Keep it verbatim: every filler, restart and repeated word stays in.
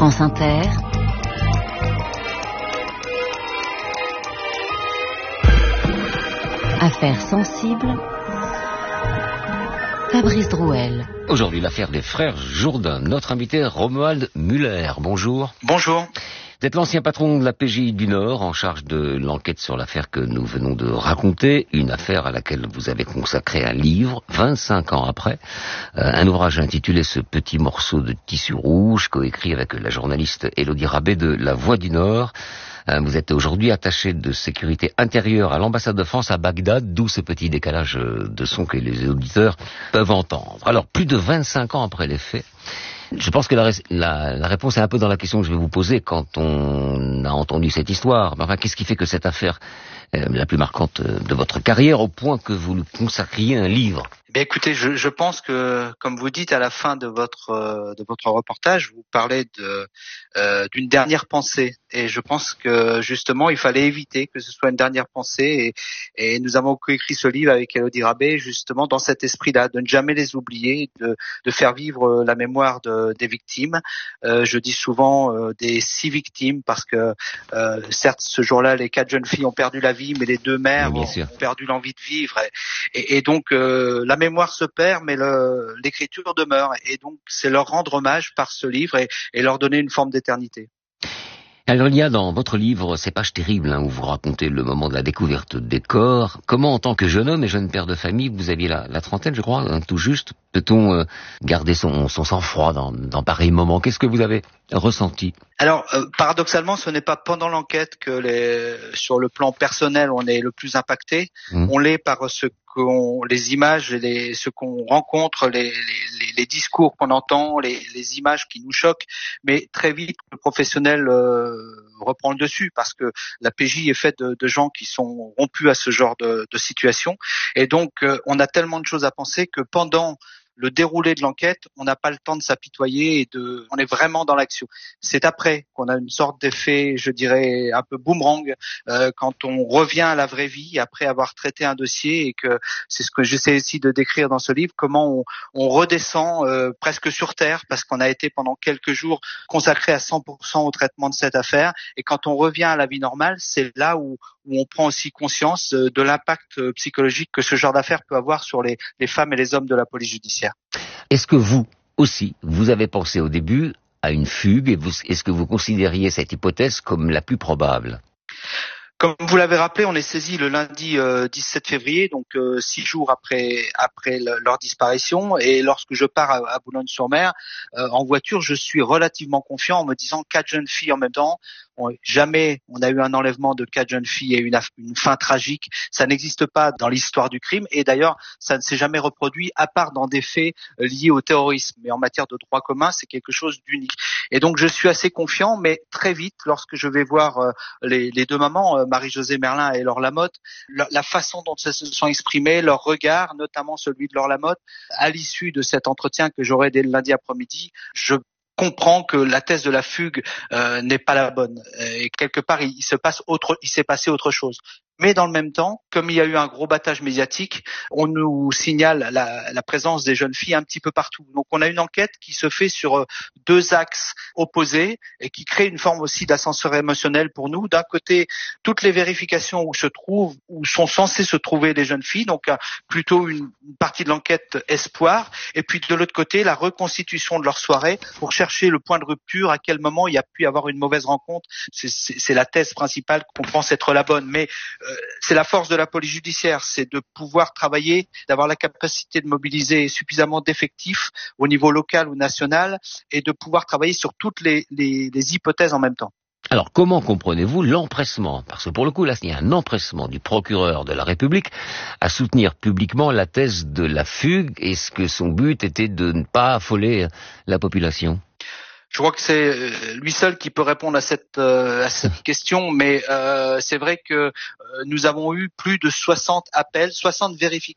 France Inter. Affaires sensibles. Fabrice Drouel. Aujourd'hui, l'affaire des frères Jourdain. Notre invité, Romuald Muller. Bonjour. Bonjour. Vous êtes l'ancien patron de la P J du Nord, en charge de l'enquête sur l'affaire que nous venons de raconter, une affaire à laquelle vous avez consacré un livre, vingt-cinq ans après, euh, un ouvrage intitulé « Ce petit morceau de tissu rouge », coécrit avec la journaliste Élodie Rabet de La Voix du Nord. Euh, vous êtes aujourd'hui attaché de sécurité intérieure à l'ambassade de France à Bagdad, d'où ce petit décalage de son que les auditeurs peuvent entendre. Alors, plus de vingt-cinq ans après les faits, je pense que la, la, la réponse est un peu dans la question que je vais vous poser quand on a entendu cette histoire. Enfin, qu'est-ce qui fait que cette affaire est la plus marquante de votre carrière au point que vous lui consacriez un livre? Bien, écoutez, je, je pense que, comme vous dites à la fin de votre euh, de votre reportage, vous parlez de euh, d'une dernière pensée, et je pense que justement, il fallait éviter que ce soit une dernière pensée, et, et nous avons coécrit ce livre avec Élodie Rabet justement dans cet esprit-là, de ne jamais les oublier, de, de faire vivre la mémoire de, des victimes. Euh, je dis souvent euh, des six victimes parce que euh, certes, ce jour-là, les quatre jeunes filles ont perdu la vie, mais les deux mères oui, ont perdu l'envie de vivre, et, et, et donc euh, la mémoire se perd, mais le, l'écriture demeure, et donc c'est leur rendre hommage par ce livre et, et leur donner une forme d'éternité. Alors il y a dans votre livre ces pages terribles hein, où vous racontez le moment de la découverte des corps. Comment, en tant que jeune homme et jeune père de famille, vous aviez la, la trentaine, je crois, hein, tout juste, peut-on euh, garder son, son sang-froid dans, dans pareil moment? Qu'est-ce que vous avez ressenti? Alors, euh, paradoxalement, ce n'est pas pendant l'enquête que les, sur le plan personnel, on est le plus impacté. Mmh. On l'est par ce qu'on, les images, et les, ce qu'on rencontre, les, les, les discours qu'on entend, les, les images qui nous choquent. Mais très vite, le professionnel euh, reprend le dessus parce que la P J est faite de, de gens qui sont rompus à ce genre de, de situation. Et donc, euh, on a tellement de choses à penser que pendant le déroulé de l'enquête, on n'a pas le temps de s'apitoyer et de, on est vraiment dans l'action. C'est après qu'on a une sorte d'effet, je dirais, un peu boomerang, euh, quand on revient à la vraie vie après avoir traité un dossier, et que c'est ce que j'essaie aussi de décrire dans ce livre, comment on, on redescend euh, presque sur terre parce qu'on a été pendant quelques jours consacré à cent pour cent au traitement de cette affaire, et quand on revient à la vie normale, c'est là où, où on prend aussi conscience de l'impact psychologique que ce genre d'affaire peut avoir sur les, les femmes et les hommes de la police judiciaire. Est-ce que vous aussi, vous avez pensé au début à une fugue, et vous, est-ce que vous considériez cette hypothèse comme la plus probable? Comme vous l'avez rappelé, on est saisi le lundi euh, dix-sept février, donc euh, six jours après après le, leur disparition. Et lorsque je pars à, à Boulogne-sur-Mer euh, en voiture, je suis relativement confiant en me disant quatre jeunes filles en même temps. On, jamais on a eu un enlèvement de quatre jeunes filles et une, une fin tragique. Ça n'existe pas dans l'histoire du crime, et d'ailleurs ça ne s'est jamais reproduit à part dans des faits euh, liés au terrorisme. Mais en matière de droit commun, c'est quelque chose d'unique. Et donc je suis assez confiant, mais très vite, lorsque je vais voir euh, les, les deux mamans, euh, Marie-Josée Merlin et Laure Lamotte, la, la façon dont elles se sont exprimées, leur regard, notamment celui de Laure Lamotte, à l'issue de cet entretien que j'aurai dès le lundi après-midi, je comprend que la thèse de la fugue euh, n'est pas la bonne, et quelque part il, il se passe autre, il s'est passé autre chose. Mais dans le même temps, comme il y a eu un gros battage médiatique, on nous signale la, la présence des jeunes filles un petit peu partout. Donc on a une enquête qui se fait sur deux axes opposés et qui crée une forme aussi d'ascenseur émotionnel pour nous. D'un côté, toutes les vérifications où se trouvent, où sont censées se trouver les jeunes filles, donc plutôt une, une partie de l'enquête espoir. Et puis de l'autre côté, la reconstitution de leur soirée pour chercher le point de rupture, à quel moment il y a pu y avoir une mauvaise rencontre. C'est, c'est, c'est la thèse principale qu'on pense être la bonne. Mais c'est la force de la police judiciaire, c'est de pouvoir travailler, d'avoir la capacité de mobiliser suffisamment d'effectifs au niveau local ou national, et de pouvoir travailler sur toutes les, les, les hypothèses en même temps. Alors, comment comprenez-vous l'empressement? Parce que pour le coup, là, il y a un empressement du procureur de la République à soutenir publiquement la thèse de la fugue. Est-ce que son but était de ne pas affoler la population? Je crois que c'est lui seul qui peut répondre à cette, euh, à cette question, mais euh, c'est vrai que euh, nous avons eu plus de soixante appels, soixante vérifications